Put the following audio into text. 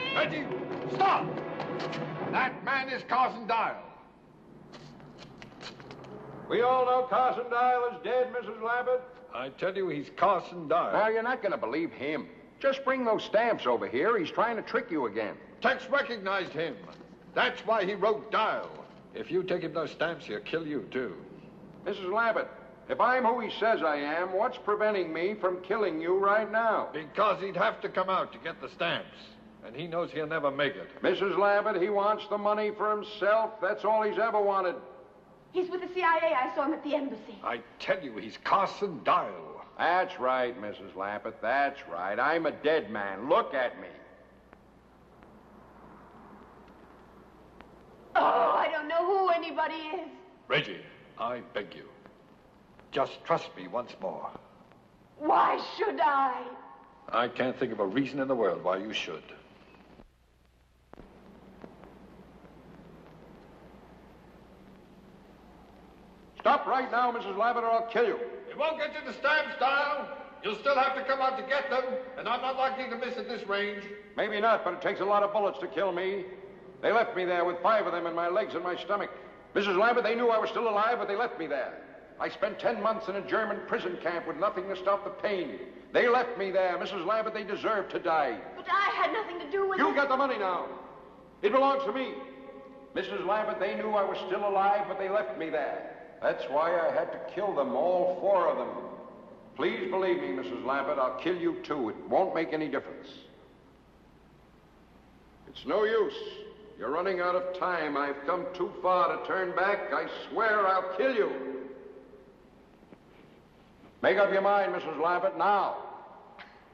Reggie, stop! That man is Carson Dial. We all know Carson Dial is dead, Mrs. Lambert. I tell you, he's Carson Dial. Now, you're not going to believe him. Just bring those stamps over here. He's trying to trick you again. Tex recognized him. That's why he wrote Dial. If you take him those stamps, he'll kill you, too. Mrs. Lambert, if I'm who he says I am, what's preventing me from killing you right now? Because he'd have to come out to get the stamps. And he knows he'll never make it. Mrs. Lambert, he wants the money for himself. That's all he's ever wanted. He's with the CIA. I saw him at the embassy. I tell you, he's Carson Dial. That's right, Mrs. Lambert. That's right. I'm a dead man. Look at me. Oh, I don't know who anybody is. Reggie, I beg you. Just trust me once more. Why should I? I can't think of a reason in the world why you should. Stop right now, Mrs. Lambert, or I'll kill you. It won't get you the stamps, Dial. You'll still have to come out to get them, and I'm not likely to miss at this range. Maybe not, but it takes a lot of bullets to kill me. They left me there with 5 of them in my legs and my stomach. Mrs. Lambert, they knew I was still alive, but they left me there. I spent 10 months in a German prison camp with nothing to stop the pain. They left me there. Mrs. Lambert, they deserved to die. But I had nothing to do with it. You got the money now. It belongs to me. Mrs. Lambert, they knew I was still alive, but they left me there. That's why I had to kill them, all 4 of them. Please believe me, Mrs. Lambert, I'll kill you too. It won't make any difference. It's no use. You're running out of time. I've come too far to turn back. I swear I'll kill you. Make up your mind, Mrs. Lambert, now.